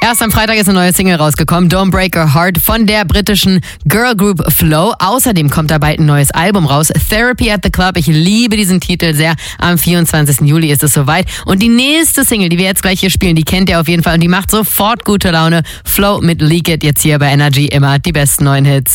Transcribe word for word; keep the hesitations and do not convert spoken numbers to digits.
Erst am Freitag ist eine neue Single rausgekommen, Don't Break Your Heart von der britischen Girl Group Flow. Außerdem kommt da bald ein neues Album raus, Therapy at the Club. Ich liebe diesen Titel sehr. Am vierundzwanzigsten Juli ist es soweit. Und die nächste Single, die wir jetzt gleich hier spielen, die kennt ihr auf jeden Fall und die macht sofort gute Laune. Flow mit Leak It, jetzt hier bei Energy, immer die besten neuen Hits.